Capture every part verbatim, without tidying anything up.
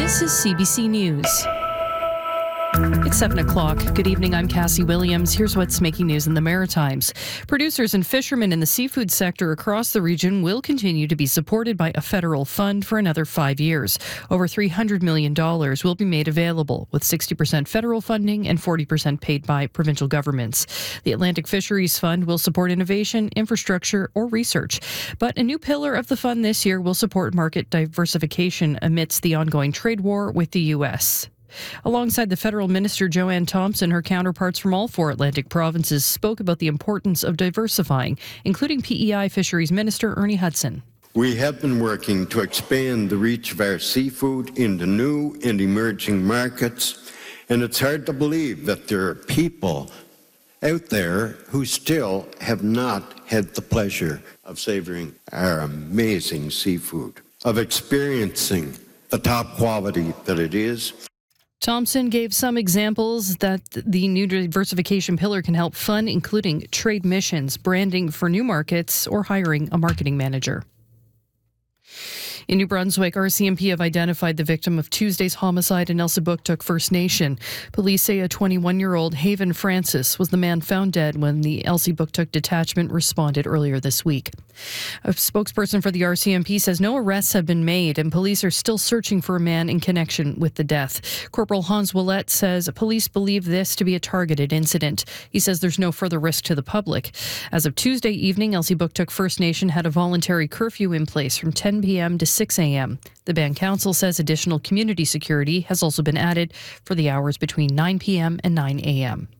This is C B C News. It's seven o'clock. Good evening, I'm Cassie Williams. Here's what's making news in the Maritimes. Producers and fishermen in the seafood sector across the region will continue to be supported by a federal fund for another five years. Over three hundred million dollars will be made available, with sixty percent federal funding and forty percent paid by provincial governments. The Atlantic Fisheries Fund will support innovation, infrastructure, or research. But a new pillar of the fund this year will support market diversification amidst the ongoing trade war with the U S. Alongside the federal minister Joanne Thompson, her counterparts from all four Atlantic provinces spoke about the importance of diversifying, including P E I Fisheries Minister Ernie Hudson. We have been working to expand the reach of our seafood into new and emerging markets, and it's hard to believe that there are people out there who still have not had the pleasure of savoring our amazing seafood, of experiencing the top quality that it is. Thompson gave some examples that the new diversification pillar can help fund, including trade missions, branding for new markets, or hiring a marketing manager. In New Brunswick, R C M P have identified the victim of Tuesday's homicide in Elsipogtog First Nation. Police say a twenty-one-year-old Haven Francis was the man found dead when the Elsipogtog detachment responded earlier this week. A spokesperson for the R C M P says no arrests have been made and police are still searching for a man in connection with the death. Corporal Hans Willett says police believe this to be a targeted incident. He says there's no further risk to the public. As of Tuesday evening, Elsipogtog First Nation had a voluntary curfew in place from ten p.m. to six a.m. The Band Council says additional community security has also been added for the hours between nine p.m. and nine a.m.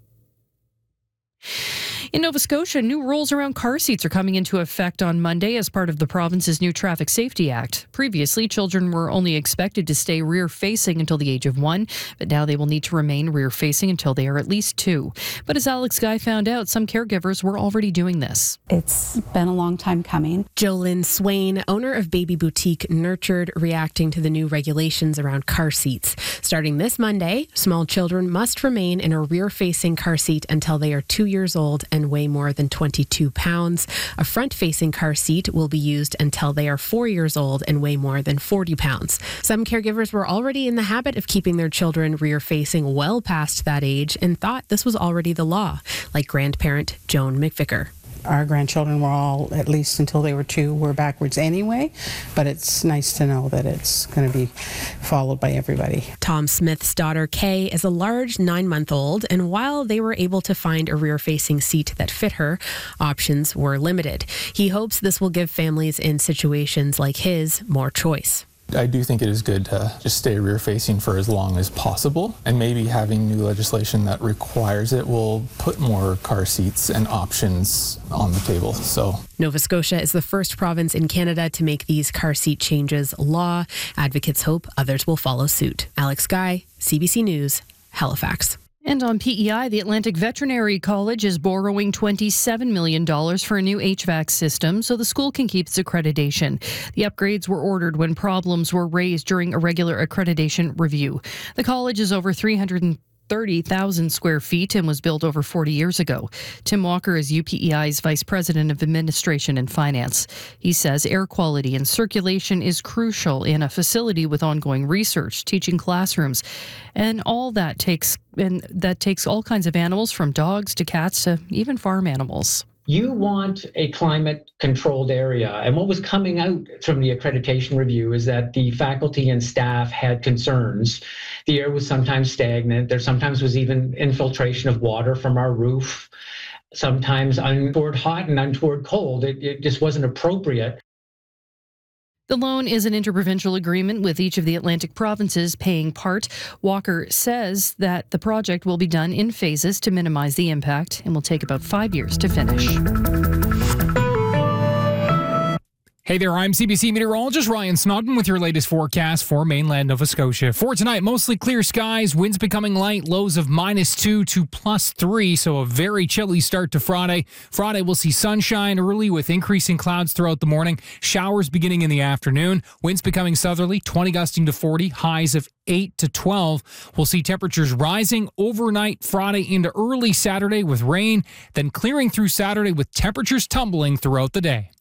In Nova Scotia, new rules around car seats are coming into effect on Monday as part of the province's new Traffic Safety Act. Previously, children were only expected to stay rear-facing until the age of one, but now they will need to remain rear-facing until they are at least two. But as Alex Guy found out, some caregivers were already doing this. It's been a long time coming. Jolynn Swain, owner of Baby Boutique Nurtured, reacting to the new regulations around car seats. Starting this Monday, small children must remain in a rear-facing car seat until they are two years old and and weigh more than twenty-two pounds. A front-facing car seat will be used until they are four years old and weigh more than forty pounds. Some caregivers were already in the habit of keeping their children rear-facing well past that age and thought this was already the law, like grandparent Joan McVicker. Our grandchildren were all, at least until they were two, were backwards anyway, but it's nice to know that it's going to be followed by everybody. Tom Smith's daughter, Kay, is a large nine-month-old, and while they were able to find a rear-facing seat that fit her, options were limited. He hopes this will give families in situations like his more choice. I do think it is good to just stay rear-facing for as long as possible, and maybe having new legislation that requires it will put more car seats and options on the table. So, Nova Scotia is the first province in Canada to make these car seat changes law. Advocates hope others will follow suit. Alex Guy, C B C News, Halifax. And on P E I, the Atlantic Veterinary College is borrowing twenty-seven million dollars for a new H V A C system so the school can keep its accreditation. The upgrades were ordered when problems were raised during a regular accreditation review. The college is over three hundred thirty thousand square feet and was built over forty years ago. Tim Walker is U P E I's Vice President of Administration and Finance. He says air quality and circulation is crucial in a facility with ongoing research, teaching classrooms, and all that takes and that takes all kinds of animals, from dogs to cats to even farm animals. You want a climate-controlled area. And what was coming out from the accreditation review is that the faculty and staff had concerns. The air was sometimes stagnant. There sometimes was even infiltration of water from our roof, sometimes untoward hot and untoward cold. It, it just wasn't appropriate. The loan is an interprovincial agreement with each of the Atlantic provinces paying part. Walker says that the project will be done in phases to minimize the impact and will take about five years to finish. Hey there, I'm C B C meteorologist Ryan Snodden with your latest forecast for mainland Nova Scotia. For tonight, mostly clear skies, winds becoming light, lows of minus two to plus three, so a very chilly start to Friday. Friday, we'll see sunshine early with increasing clouds throughout the morning, showers beginning in the afternoon, winds becoming southerly, twenty gusting to forty, highs of eight to twelve. We'll see temperatures rising overnight Friday into early Saturday with rain, then clearing through Saturday with temperatures tumbling throughout the day.